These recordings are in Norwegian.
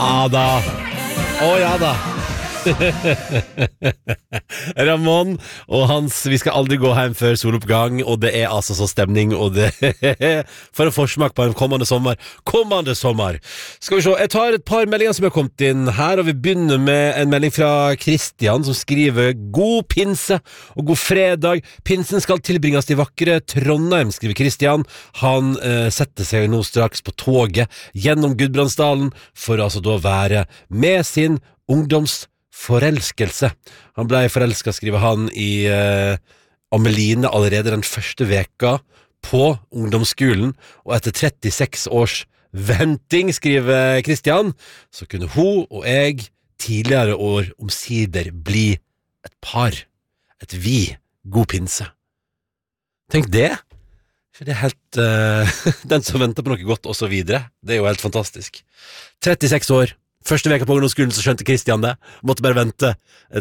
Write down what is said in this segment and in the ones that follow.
Ja da. Å ja da. Ramon og hans Vi skal aldri gå hjem før soloppgang. Og det er altså så stemning. Og det for en forsmak på en kommende sommer. Skal vi se, jeg tar et par meldinger som har kommet inn her. Og vi begynner med en melding fra Kristian, som skriver: God pinse og god fredag. Pinsen skal tilbringes i vakre Trondheim, skriver Kristian. Han setter seg nå straks på toget gjennom Gudbrandsdalen for altså da være med sin ungdomsforelskelse. Han ble forelsket, skriver han, i Ameline allerede den første veka på ungdomsskolen, og etter 36 års venting, skriver Kristian, så kunne hun og jeg tidligere år omsider bli et par. Et vi. God pinse. Tenk det. For det er helt den som venter på noe godt, og så videre. Det er jo helt fantastisk. 36 år. Første veka på ungdomsskolen så skjønte Kristian det. Måtte bare vente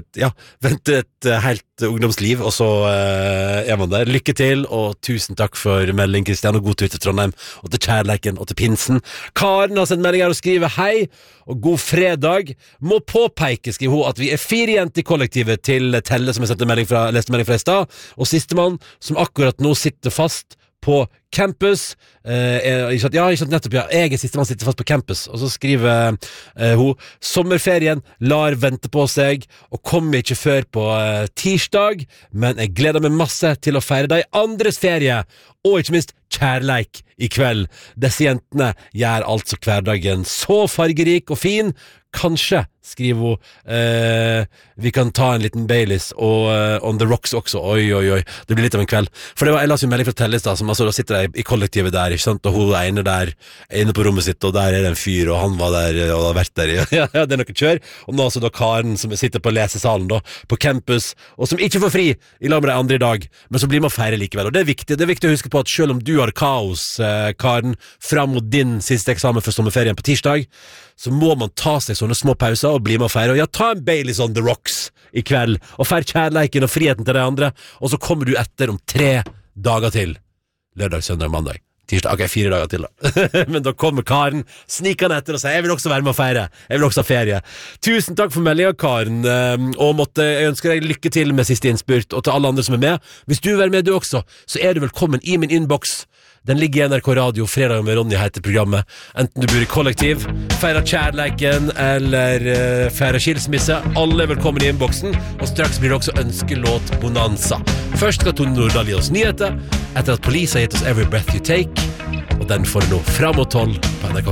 et helt ungdomsliv, og så er man der. Lykke til, og tusen takk for melding, Kristian, og god tur til Trondheim, og til kjærleiken, og til pinsen. Karen har sendt melding her og skriver: hei, og god fredag. Må påpeke, skriver hun, at vi er 4 jenter i kollektivet til Telle, som jeg leste melding fra i stad, og sistemann, som akkurat nå sitter fast på campus. Ikke sant, nettopp, ja. Jeg er sistemann, sitter fast på campus. Og så skriver hun: sommerferien lar vente på seg, og kommer ikke før på tirsdag, men jeg gleder meg masse til å feire de andres ferie, og ikke minst kjærleik i kveld. Disse jentene gjør altså hverdagen så fargerik og fin. Kanskje, skriver hun, vi kan ta en liten Baileys og On The Rocks også. Oi. Det blir litt av en kveld. For det var, jeg la en melding fra Telles da, som altså da sitter i kollektivet der, ikke sant? Og hun er inne der, inne på rommet sitt, og der er det en fyr, og han var der, og har vært der. Ja, det er noe kjør. Og nå altså da Karen, som sitter på lesesalen da, på campus, og som ikke får fri i lag med de andre i dag, men så blir man feire likevel. Og det er viktig å huske på at selv om du har kaos, Karen, fram mot din siste eksamen for sommerferien på tirsdag, så må man ta seg sånne små pauser og bli med og feire. Og ja, ta en Baileys On The Rocks i kveld, og feir kjærleiken og friheten til de andre, og så kommer du etter om 3 dager til. Lørdag, søndag, mandag, tirsdag. Ok, 4 dager til da. Men da kommer Karen snikende etter og sier: jeg vil også være med og feire. Jeg vil også ha ferie. Tusen takk for meldingen, Karen. Og jeg ønsker deg lykke til med siste innspurt, og til alle andre som er med. Hvis du vil være med du også, så er du velkommen i min inbox. Den ligger i NRK Radio. Fredag med Ronny heter programmet. Enten du bor i kollektiv, feirer kjærleiken eller feirer skilsmisse, alle er velkommen i innboksen. Og straks blir det også ønskelåt bonanza. Først skal Tone Nordahl gi oss nyheter, etter at Police har gitt oss Every Breath You Take, og den får du nå fram mot 12 på NRK.